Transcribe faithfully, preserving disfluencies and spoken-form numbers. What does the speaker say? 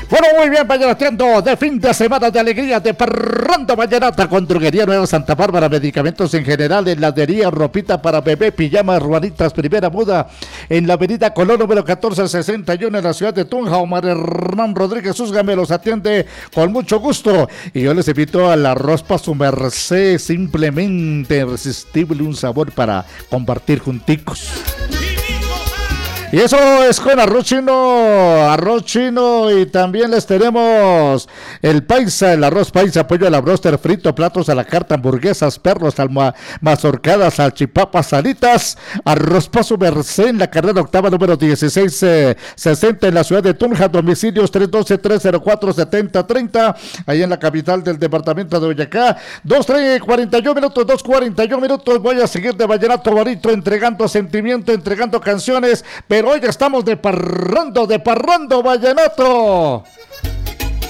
Bueno, muy bien, vallenateando de fin de semana de alegría, de parranda vallenata con Droguería Nueva Santa Bárbara, medicamentos en general, heladería, ropita para bebé, pijamas, ruanitas, primera muda, en la avenida Colón número catorce sesenta y uno en la ciudad de Tunja. Omar Hernán Rodríguez Úsgame los atiende con mucho gusto. Y yo les invito al arroz pa' su merced, simplemente irresistible, un sabor para compartir junticos. Y eso es con arroz chino, arroz chino, y también les tenemos el paisa, el arroz paisa, pollo a la broster, frito, platos a la carta, hamburguesas, perros, alma, mazorcadas, salchipapas, salitas, arroz paso merced en la carrera octava número dieciséis sesenta en la ciudad de Tunja, domicilios tres uno dos, tres cero cuatro, siete cero tres cero, ahí en la capital del departamento de Boyacá. Dos, tres, cuarenta y uno minutos, dos, cuarenta y uno minutos, voy a seguir de vallenato bonito, entregando sentimiento, entregando canciones, pero hoy estamos de parrando, de parrando vallenato.